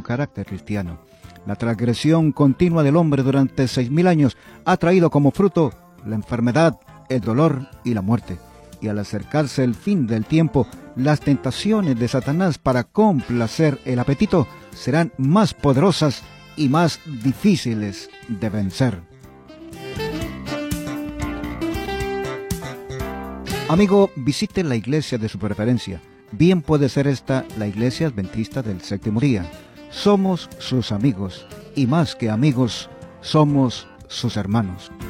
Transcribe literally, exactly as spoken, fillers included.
carácter cristiano. La transgresión continua del hombre durante seis mil años ha traído como fruto la enfermedad, el dolor y la muerte. Y al acercarse el fin del tiempo, las tentaciones de Satanás para complacer el apetito serán más poderosas y más difíciles de vencer. Amigo, visite la iglesia de su preferencia. Bien puede ser esta la iglesia adventista del séptimo día. Somos sus amigos, y más que amigos, somos sus hermanos.